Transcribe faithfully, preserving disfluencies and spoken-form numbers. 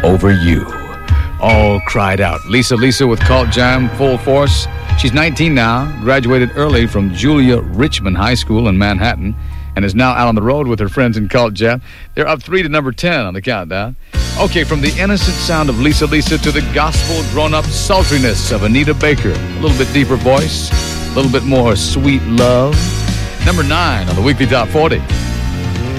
over you. All cried out. Lisa Lisa with Cult Jam full force. She's nineteen now, graduated early from Julia Richmond High School in Manhattan, and is now out on the road with her friends in Cult Jam. They're up three to number ten on the countdown. Okay, from the innocent sound of Lisa Lisa to the gospel grown-up sultriness of Anita Baker. A little bit deeper voice, a little bit more sweet love. Number nine on the Weekly Top forty.